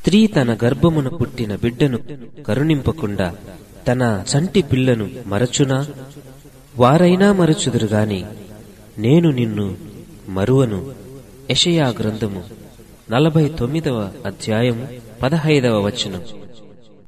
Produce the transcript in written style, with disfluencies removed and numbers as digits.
స్త్రీ తన గర్భమున పుట్టిన బిడ్డను కరుణింపకుండా తన చంటి పిల్లను మరచునా? వారైనా మరచుదురుగాని నేను నిన్ను మరువను. యెషయా గ్రంథము 49వ అధ్యాయము 15వ వచనం.